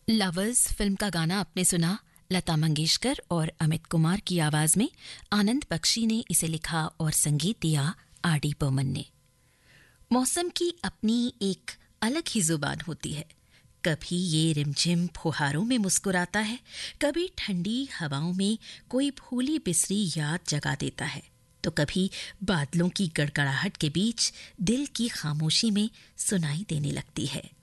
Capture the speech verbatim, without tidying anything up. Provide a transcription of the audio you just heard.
Lovers film का गाना आपने सुना। लता मंगेशकर और अमित कुमार की आवाज में आनंद बख्शी ने इसे लिखा और संगीत दिया आर डी बर्मन ने। मौसम की अपनी एक अलग ही जुबान होती है। कभी ये रिमझिम फुहारों में मुस्कुराता है, कभी ठंडी हवाओं में कोई भूली बिसरी याद जगा देता है, तो कभी बादलों की गड़गड़ाहट के बीच दिल की खामोशी में सुनाई देने लगती है।